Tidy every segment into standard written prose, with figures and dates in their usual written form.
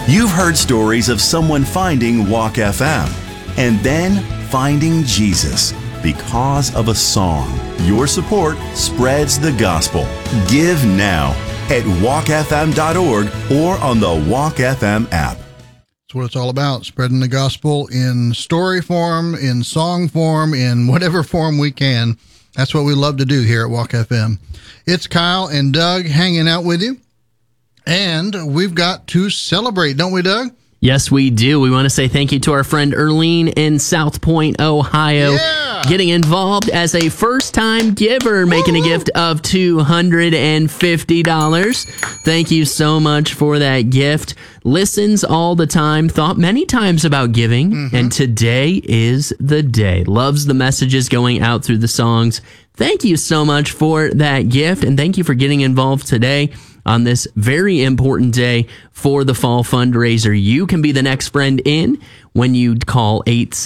You've heard stories of someone finding Walk FM and then finding Jesus because of a song. Your support spreads the gospel. Give now at walkfm.org or on the Walk FM app. That's what it's all about, spreading the gospel in story form, in song form, in whatever form we can. That's what we love to do here at Walk FM. It's Kyle and Doug hanging out with you. And we've got to celebrate, don't we, Doug? Yes, we do. We want to say thank you to our friend Erlene in South Point, Ohio, getting involved as a first-time giver, making a gift of $250. Thank you so much for that gift. Listens all the time, thought many times about giving, and today is the day. Loves the messages going out through the songs. Thank you so much for that gift, and thank you for getting involved today on this very important day for the fall fundraiser. You can be the next friend in when you call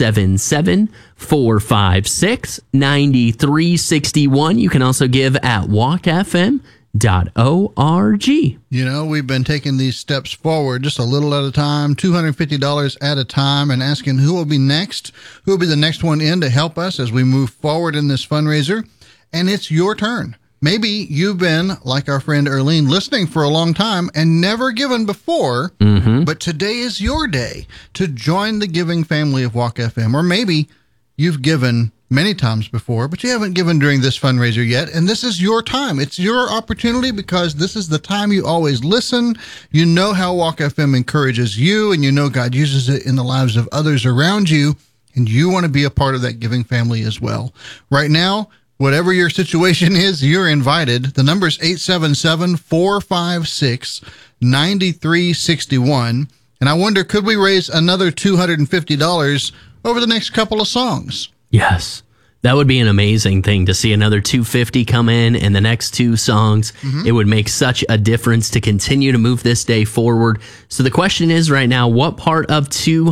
877-456-9361. You can also give at walkfm.org. You know, we've been taking these steps forward just a little at a time, $250 at a time, and asking who will be next, who will be the next one in to help us as we move forward in this fundraiser. And it's your turn. Maybe you've been, like our friend Erlene, listening for a long time and never given before, but today is your day to join the giving family of Walk FM. Or maybe you've given many times before, but you haven't given during this fundraiser yet, and this is your time. It's your opportunity because this is the time you always listen. You know how Walk FM encourages you, and you know God uses it in the lives of others around you, and you want to be a part of that giving family as well. Right now, whatever your situation is, you're invited. The number is 877-456-9361. And I wonder, could we raise another $250 over the next couple of songs? Yes. That would be an amazing thing to see another $250 come in the next two songs. It would make such a difference to continue to move this day forward. So the question is right now, what part of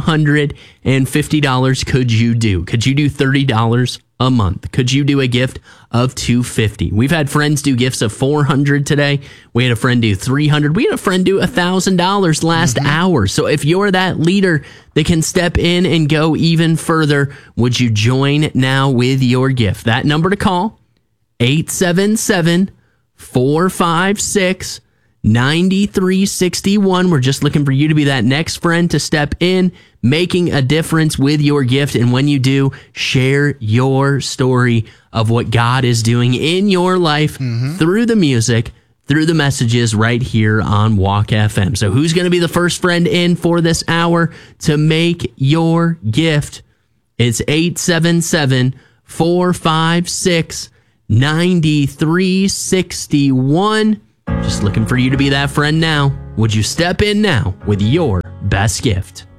$250 could you do? Could you do $30 a month? Could you do a gift of $250? We've had friends do gifts of $400 today. We had a friend do $300. We had a friend do $1,000 last hour. So if you're that leader that can step in and go even further, would you join now with your gift? That number to call, 877-456-9361. We're just looking for you to be that next friend to step in, making a difference with your gift. And when you do, share your story of what God is doing in your life through the music, through the messages right here on Walk FM. So who's going to be the first friend in for this hour to make your gift? It's 877-456-9361. Just looking for you to be that friend now. Would you step in now with your best gift?